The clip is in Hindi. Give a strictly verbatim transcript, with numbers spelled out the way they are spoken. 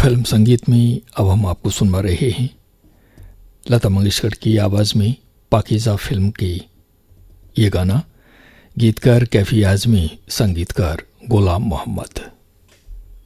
फिल्म संगीत में अब हम आपको सुनवा रहे हैं लता मंगेशकर की आवाज़ में पाकीज़ा फिल्म की ये गाना। गीतकार कैफी आज़मी, संगीतकार गुलाम मोहम्मद।